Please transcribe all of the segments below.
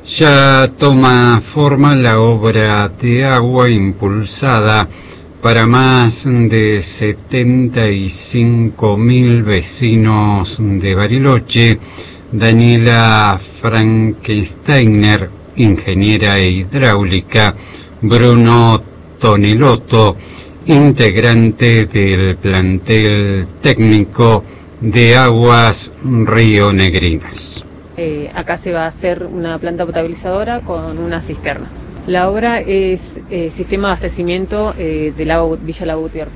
Ya toma forma la obra de agua impulsada para más de 75.000 vecinos de Bariloche. Daniela Frankensteiner, ingeniera hidráulica, Bruno Tonelotto, integrante del plantel técnico de Aguas Rionegrinas. Acá se va a hacer una planta potabilizadora con una cisterna. La obra es sistema de abastecimiento del lago Villa Lago Gutiérrez.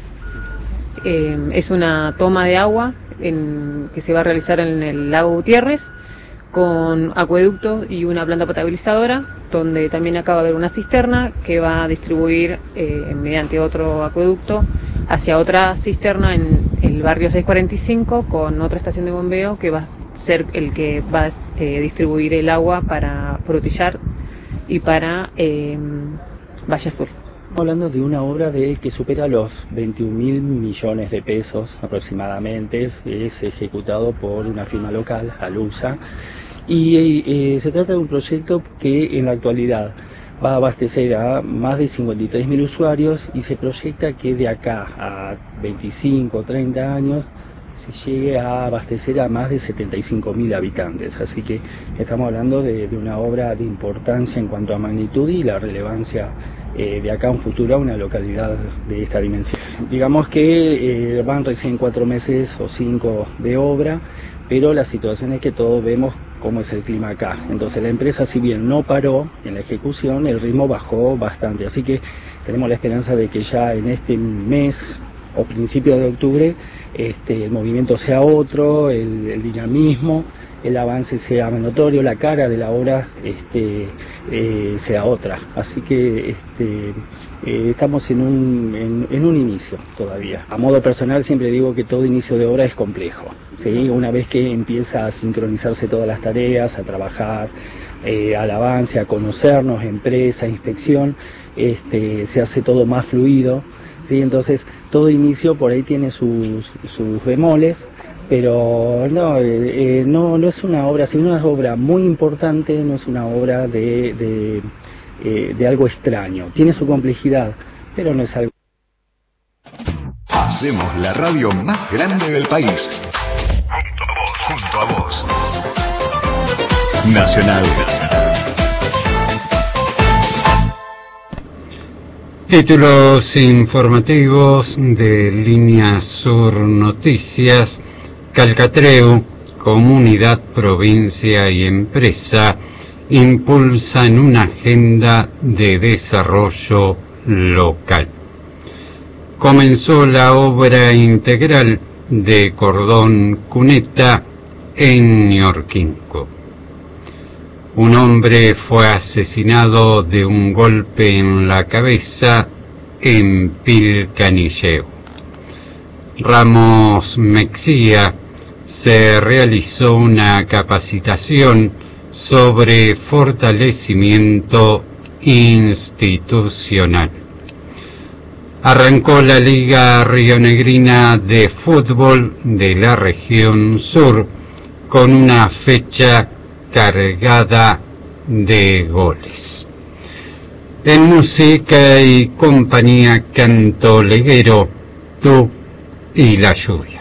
Es una toma de agua que se va a realizar en el lago Gutiérrez con acueducto y una planta potabilizadora, donde también acá va a haber una cisterna que va a distribuir mediante otro acueducto hacia otra cisterna en el barrio 645 con otra estación de bombeo que va a ser el que va a distribuir el agua para Frutillar y para Valle Azul. Hablando de una obra que supera los 21.000 millones de pesos aproximadamente, es ejecutado por una firma local, Alusa, y se trata de un proyecto que en la actualidad va a abastecer a más de 53.000 usuarios y se proyecta que de acá a 25 o 30 años se llegue a abastecer a más de 75.000 habitantes. Así que estamos hablando de una obra de importancia en cuanto a magnitud y la relevancia de acá a un futuro a una localidad de esta dimensión. Digamos que van recién 4 meses o 5 de obra, pero la situación es que todos vemos cómo es el clima acá. Entonces la empresa, si bien no paró en la ejecución, el ritmo bajó bastante. Así que tenemos la esperanza de que ya en este mes o principio de octubre el movimiento sea otro, el dinamismo, el avance sea más notorio, la cara de la obra sea otra. Así que estamos en un inicio todavía. A modo personal siempre digo que todo inicio de obra es complejo, ¿sí? Una vez que empieza a sincronizarse todas las tareas, a trabajar al avance, a conocernos, empresa, inspección, se hace todo más fluido. Sí, entonces todo inicio por ahí tiene sus bemoles, pero no es una obra, sino una obra muy importante, no es una obra de algo extraño. Tiene su complejidad, pero no es algo. Hacemos la radio más grande del país. Junto a vos. Nacional. Títulos informativos de Línea Sur Noticias. Calcatreu, comunidad, provincia y empresa impulsan una agenda de desarrollo local. Comenzó la obra integral de cordón cuneta en Ñorquinco. Un hombre fue asesinado de un golpe en la cabeza en Pilcanilleu. Ramos Mexía se realizó una capacitación sobre fortalecimiento institucional. Arrancó la Liga Rionegrina de Fútbol de la región sur con una fecha cargada de goles. En música y compañía, Canto Leguero, Tú y la lluvia.